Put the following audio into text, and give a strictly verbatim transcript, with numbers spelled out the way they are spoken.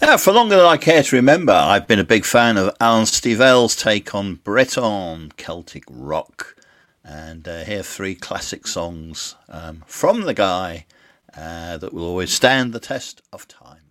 Now, for longer than I care to remember, I've been a big fan of Alan Stivell's take on Breton Celtic rock. And uh, here are three classic songs um, from the guy uh, that will always stand the test of time.